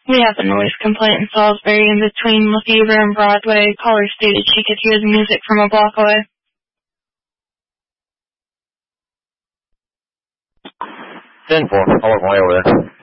We have a noise complaint in Salisbury in between Lefevre and Broadway. Caller stated she could hear the music from a block away. 10-4, I'll work my way over there.